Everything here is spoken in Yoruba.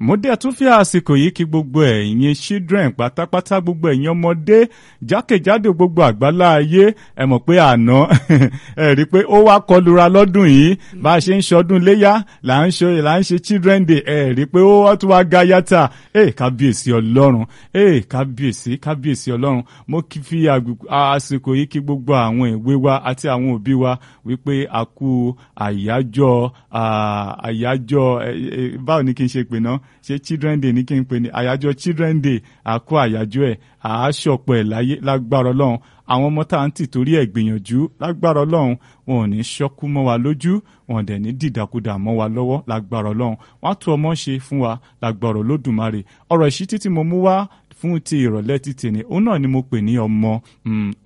mo dé tún fi àsìkò yìí kí gbogbo ẹ̀yin children pátápátá, gbogbo ẹ̀yin ọmọdé jákèjádò gbogbo àgbálá ayé. Ẹ mọ̀ pé àná ẹ rí pé ó wá kọlura lọ́dún yìí bá a ṣe ń ṣọdún léyá là ń ṣe children day. Ẹ rí pé ó wá tún wá ga yàtà. Kábíyèsí Ọlọ́run, kábíyèsí Ọlọ́run. Mo fi àsìkò yìí kí gbogbo àwọn ìwé wa àti àwọn òbí wa wípé a kú àyájọ́ báwo ni kí n ṣe pè náà, ṣe children day ní kí n pè ní àyájọ́ children day. A kú àyájọ́ ẹ̀, àáṣọpọ̀ ẹ̀ láyé lágbára Ọlọ́run. Àwọn ọmọ tá à ń tì torí ẹ̀ gbìyànjú lágbára Ọlọ́run, wọn ò ní ṣọ́kú mọ́ wa lójú, wọn ò dẹ̀ ní dìdàkudà mọ́ wa lọ́wọ́ lágbára Ọlọ́run. Wọ́n á tún ọmọ ṣe fún wa lágbára Olódùmarè. Ọ̀rọ̀ ìṣítí tí mo mú wá fún ti ìrọ̀lẹ́ ti tèmi, òun náà ni mo pè ní ọmọ.